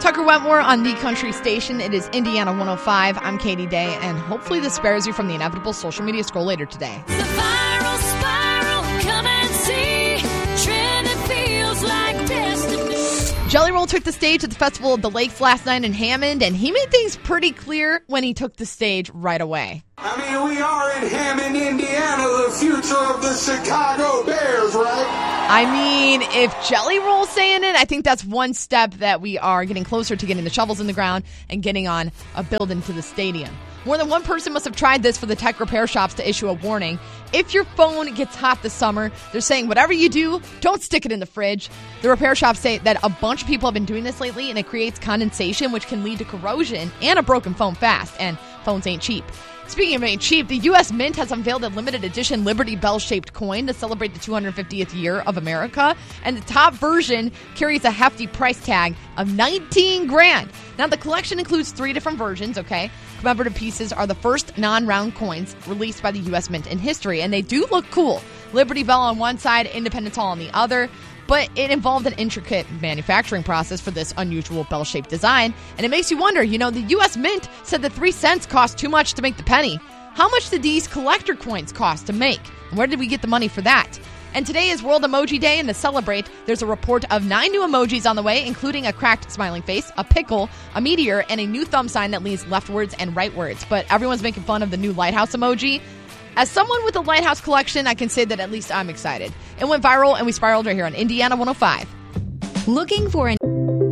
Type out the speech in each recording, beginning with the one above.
Tucker Wentmore on the Country Station. It is Indiana 105. I'm Katie Day, and hopefully this spares you from the inevitable social media scroll later today. The viral spiral, come and see. Trending feels like destiny. Jelly Roll took the stage at the Festival of the Lakes last night in Hammond, and he made things pretty clear when he took the stage right away. I mean, we are in Hammond, Indiana, the future of the Chicago Bears, right? I mean, if Jelly Roll's saying it, I think that's one step that we are getting closer to getting the shovels in the ground and getting on a building to the stadium. More than one person must have tried this for the tech repair shops to issue a warning. If your phone gets hot this summer, they're saying whatever you do, don't stick it in the fridge. The repair shops say that a bunch of people have been doing this lately, and it creates condensation, which can lead to corrosion and a broken phone fast, and phones ain't cheap. Speaking of ain't cheap, the U.S. Mint has unveiled a limited edition Liberty Bell-shaped coin to celebrate the 250th year of America, and the top version carries a hefty price tag of $19,000. Now, the collection includes 3 different versions, okay? Commemorative pieces are the first non-round coins released by the U.S. Mint in history, and they do look cool. Liberty Bell on one side, Independence Hall on the other. But it involved an intricate manufacturing process for this unusual bell-shaped design. And it makes you wonder, the U.S. Mint said that 3 cents cost too much to make the penny. How much did these collector coins cost to make? And where did we get the money for that? And today is World Emoji Day, and to celebrate, there's a report of 9 new emojis on the way, including a cracked smiling face, a pickle, a meteor, and a new thumb sign that leans leftwards and rightwards. But everyone's making fun of the new lighthouse emoji. As someone with a lighthouse collection, I can say that at least I'm excited. It went viral, and we spiraled right here on Indiana 105. Looking for an...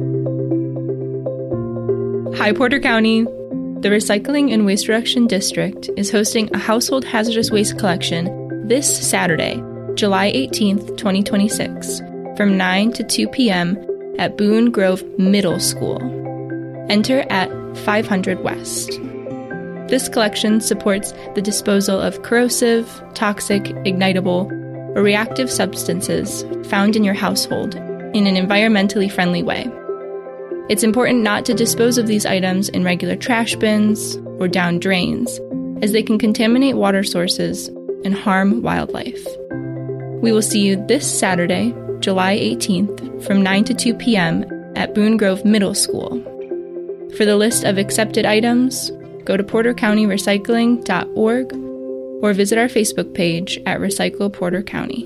Hi, Porter County. The Recycling and Waste Reduction District is hosting a household hazardous waste collection this Saturday, July 18th, 2026, from 9 to 2 p.m. at Boone Grove Middle School. Enter at 500 West. This collection supports the disposal of corrosive, toxic, ignitable, or reactive substances found in your household in an environmentally friendly way. It's important not to dispose of these items in regular trash bins or down drains, as they can contaminate water sources and harm wildlife. We will see you this Saturday, July 18th, from 9 to 2 p.m. at Boone Grove Middle School. For the list of accepted items, go to portercountyrecycling.org or visit our Facebook page at Recycle Porter County.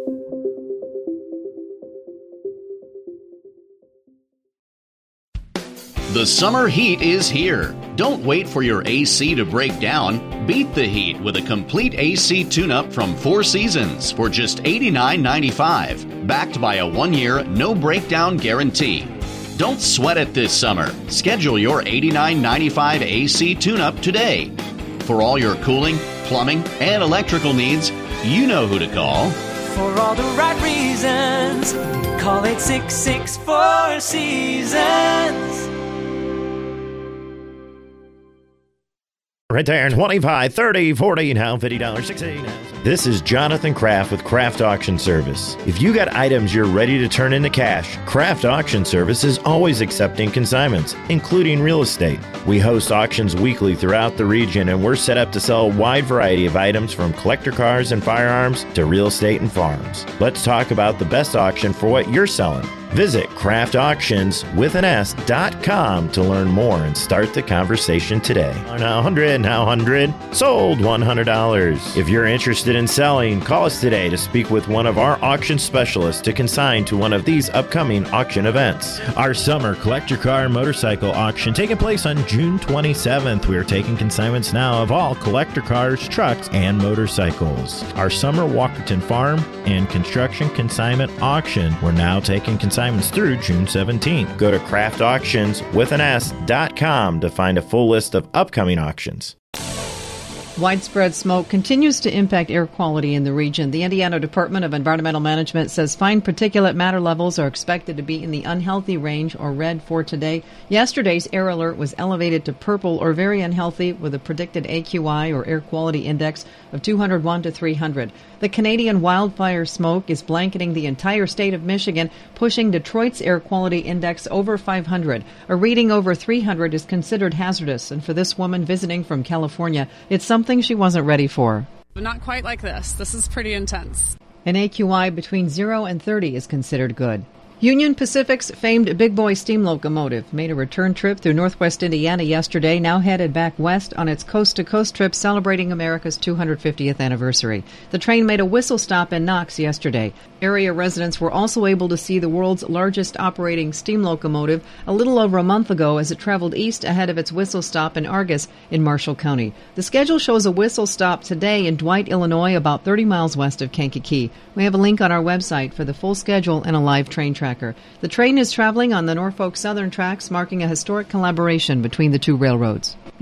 The summer heat is here. Don't wait for your AC to break down. Beat the heat with a complete AC tune-up from Four Seasons for just $89.95, backed by a 1-year no-breakdown guarantee. Don't sweat it this summer. Schedule your $89.95 AC tune-up today. For all your cooling, plumbing, and electrical needs, you know who to call. For all the right reasons, call 866-4 Seasons. Right there, 25, 30, 40, now $50, 60. This is Jonathan Kraft with Kraft Auction Service. If you got items you're ready to turn into cash, Kraft Auction Service is always accepting consignments, including real estate. We host auctions weekly throughout the region, and we're set up to sell a wide variety of items from collector cars and firearms to real estate and farms. Let's talk about the best auction for what you're selling. Visit craftauctions.com to learn more and start the conversation today. Now 100, sold $100. If you're interested in selling, call us today to speak with one of our auction specialists to consign to one of these upcoming auction events. Our summer collector car and motorcycle auction taking place on June 27th. We are taking consignments now of all collector cars, trucks, and motorcycles. Our summer Walkerton Farm and construction consignment auction, we're now taking consignments through June 17th. Go to craftauctions.com to find a full list of upcoming auctions. Widespread smoke continues to impact air quality in the region. The Indiana Department of Environmental Management says fine particulate matter levels are expected to be in the unhealthy range or red for today. Yesterday's air alert was elevated to purple or very unhealthy with a predicted AQI or air quality index of 201 to 300. The Canadian wildfire smoke is blanketing the entire state of Michigan, pushing Detroit's air quality index over 500. A reading over 300 is considered hazardous, and for this woman visiting from California, it's something she wasn't ready for. Not quite like this. This is pretty intense. An AQI between 0 and 30 is considered good. Union Pacific's famed Big Boy steam locomotive made a return trip through northwest Indiana yesterday, now headed back west on its coast-to-coast trip celebrating America's 250th anniversary. The train made a whistle stop in Knox yesterday. Area residents were also able to see the world's largest operating steam locomotive a little over a month ago as it traveled east ahead of its whistle stop in Argus in Marshall County. The schedule shows a whistle stop today in Dwight, Illinois, about 30 miles west of Kankakee. We have a link on our website for the full schedule and a live train tracker. The train is traveling on the Norfolk Southern tracks, marking a historic collaboration between the two railroads.